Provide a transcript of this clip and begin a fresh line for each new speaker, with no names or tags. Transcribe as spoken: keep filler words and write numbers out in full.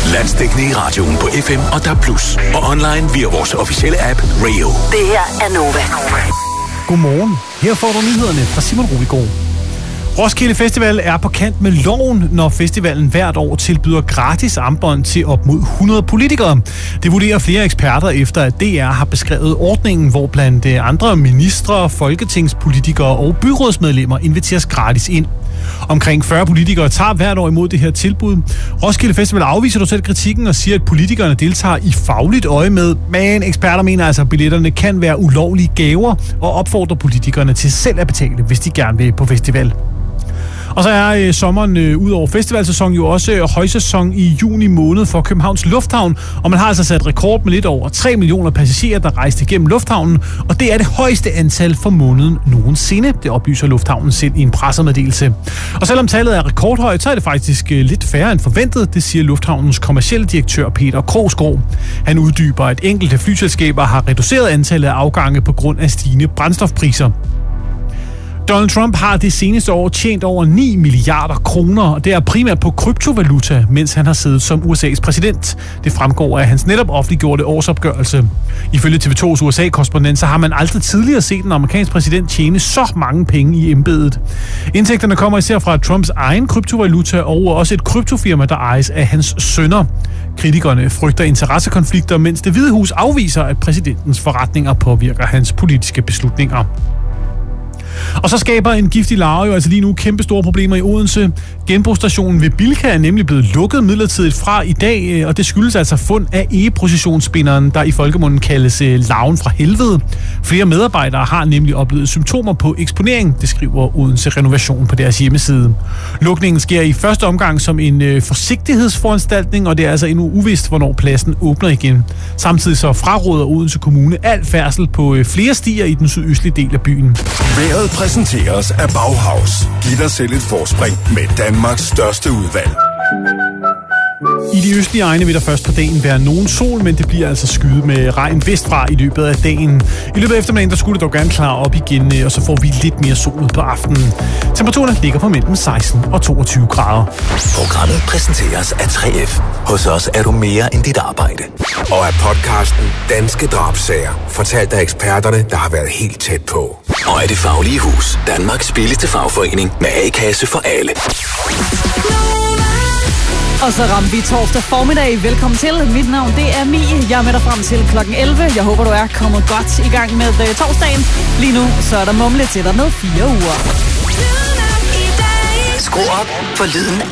Landsdækkende i radioen på F M og D A B plus, og online via vores officielle app Rayo.
Det her er Nova.
Godmorgen. Her får du nyhederne fra Simon Rubicon. Roskilde Festival er på kant med loven, når festivalen hvert år tilbyder gratis armbånd til op mod hundrede politikere. Det vurderer flere eksperter efter, at D R har beskrevet ordningen, hvor blandt andre ministre, folketingspolitikere og byrådsmedlemmer inviteres gratis ind. Omkring fyrre politikere tager hvert år imod det her tilbud. Roskilde Festival afviser dog selv kritikken og siger, at politikerne deltager i fagligt øje med, men eksperter mener altså, at billetterne kan være ulovlige gaver og opfordrer politikerne til selv at betale, hvis de gerne vil på festival. Og så er øh, sommeren øh, ud over festivalsæsonen jo også øh, højsæson i juni måned for Københavns Lufthavn, og man har altså sat rekord med lidt over tre millioner passagerer, der rejste igennem lufthavnen, og det er det højeste antal for måneden nogensinde, det oplyser lufthavnen selv i en pressemeddelelse. Og selvom tallet er rekordhøjt, så er det faktisk øh, lidt færre end forventet, det siger lufthavnens kommercielle direktør Peter Krogsgaard. Han uddyber, at enkelte flyselskaber har reduceret antallet af afgange på grund af stigende brændstofpriser. Donald Trump har det seneste år tjent over ni milliarder kroner, og det er primært på kryptovaluta, mens han har siddet som U S A's præsident. Det fremgår af hans netop offentliggjorte årsopgørelse. Ifølge T V to's U S A-korrespondent, så har man aldrig tidligere set en amerikansk præsident tjene så mange penge i embedet. Indtægterne kommer især fra Trumps egen kryptovaluta og også et kryptofirma, der ejes af hans sønner. Kritikerne frygter interessekonflikter, mens Det Hvide Hus afviser, at præsidentens forretninger påvirker hans politiske beslutninger. Og så skaber en giftig larve jo altså lige nu kæmpe store problemer i Odense. Genbrugsstationen ved Bilka er nemlig blevet lukket midlertidigt fra i dag, og det skyldes altså fund af egeprocessionsspinderen, der i folkemunden kaldes larven fra helvede. Flere medarbejdere har nemlig oplevet symptomer på eksponering, det skriver Odense Renovation på deres hjemmeside. Lukningen sker i første omgang som en forsigtighedsforanstaltning, og det er altså endnu uvist, hvornår pladsen åbner igen. Samtidig så fraråder Odense Kommune al færdsel på flere stier i den sydøstlige del af byen.
Vejret præsenteres af Bauhaus. Giv dig selv et forspring med Danmarks største udvalg.
I de østlige egne vil der først på dagen være nogen sol, men det bliver altså skyet med regn vestfra i løbet af dagen. I løbet af eftermiddagen, der skulle det dog gerne klare op igen, og så får vi lidt mere sol ud på aftenen. Temperaturen ligger på mellem seksten og toogtyve grader.
Programmet præsenteres af tre F. Hos os er du mere end dit arbejde.
Og af podcasten Danske Drabsager, fortalt af eksperterne, der har været helt tæt på.
Og af Det Faglige Hus, Danmarks billigste fagforening med A-kasse for alle.
Og så rammer vi torsdag formiddag. Velkommen til. Mit navn det er Mie. Jeg er med dig frem til klokken elleve. Jeg håber, du er kommet godt i gang med uh, torsdagen. Lige nu så er der mumle til dig med fire uger.
Skru op for lyden